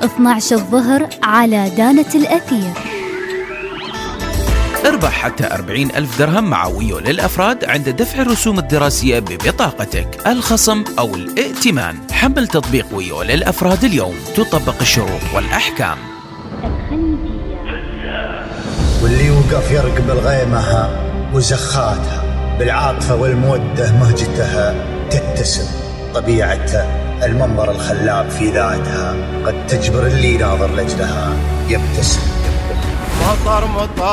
12 الظهر على دانة الأثير. اربح حتى 40,000 درهم مع ويو للأفراد عند دفع الرسوم الدراسية ببطاقتك، الخصم أو الائتمان. حمل تطبيق ويو للأفراد اليوم، تطبق الشروط والأحكام. واللي يوقف يرقب الغيمة وزخاتها، بالعاطفة والمودة مهجتها تتسم طبيعتها، المنظر الخلاب في ذاتها قد تجبر اللي ناظر لجلها يبتسم. مطر